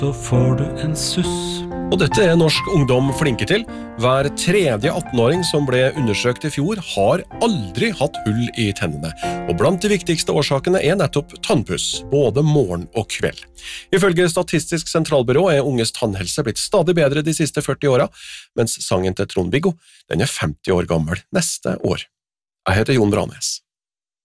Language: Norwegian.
Da får du en suss. Og dette er norsk ungdom flinke til. Hver tredje 18-åring som ble undersøkt i fjor har aldri hatt hull i tennene. Og blant de viktigste årsakene er nettopp tannpuss, både morgen og kveld. Ifølge Statistisk sentralbyrå er unges tannhelse blitt stadig bedre de siste 40 årene, mens sangen til Trond-Viggo, den er 50 år gammel neste år. Jeg heter Jon Branes.